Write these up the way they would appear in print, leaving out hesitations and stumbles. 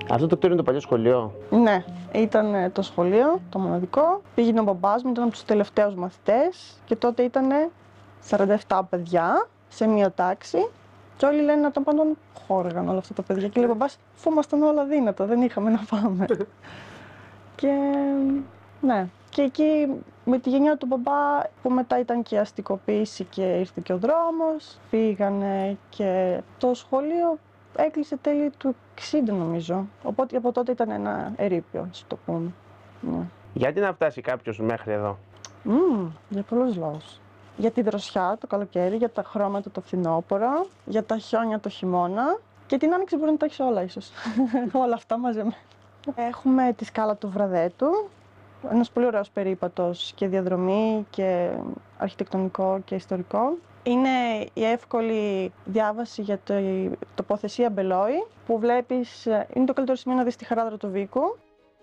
Αυτό το κτίριο είναι το παλιό σχολείο. Ναι, ήταν το σχολείο, το μοναδικό. Πήγαινε ο μπαμπάς μου, ήταν από τους τελευταίους μαθητές και τότε ήταν 47 παιδιά σε μία τάξη. Και όλοι λένε να τον πάντων χώργαν όλα αυτά τα παιδιά. Και λέει ο μπαμπάς, αφού ήμασταν όλα δύνατα, δεν είχαμε να πάμε. Και ναι, και εκεί με τη γενιά του μπαμπά που μετά ήταν και η αστικοποίηση και ήρθε και ο δρόμος, φύγανε και το σχολείο έκλεισε τέλη του 60 νομίζω. Οπότε από τότε ήταν ένα ερείπιο, ας το πούμε. Ναι. Γιατί να φτάσει κάποιος μέχρι εδώ? Για πολλούς λόγους. Για τη δροσιά το καλοκαίρι, για τα χρώματα το φθινόπωρο, για τα χιόνια το χειμώνα και την άνοιξη μπορεί να τα έχεις όλα ίσως. Όλα αυτά μαζεμένα. Έχουμε τη σκάλα του Βραδέτου, ένας πολύ ωραίος περίπατος και διαδρομή και αρχιτεκτονικό και ιστορικό. Είναι η εύκολη διάβαση για τη τοποθεσία Μπελόη που βλέπεις, είναι το καλύτερο σημείο να δεις τη χαράδρα του Βίκου.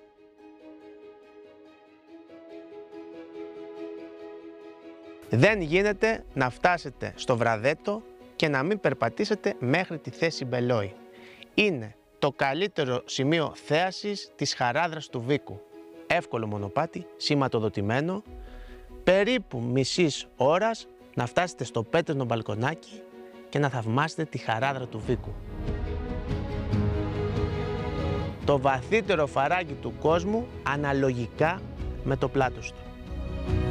Δεν γίνεται να φτάσετε στο Βραδέτο και να μην περπατήσετε μέχρι τη θέση Μπελόη. Είναι το καλύτερο σημείο θέασης της χαράδρας του Βίκου. Εύκολο μονοπάτι, σηματοδοτημένο, περίπου μισής ώρας να φτάσετε στο πέτρινο μπαλκονάκι και να θαυμάσετε τη χαράδρα του Βίκου. Το βαθύτερο φαράγγι του κόσμου αναλογικά με το πλάτος του.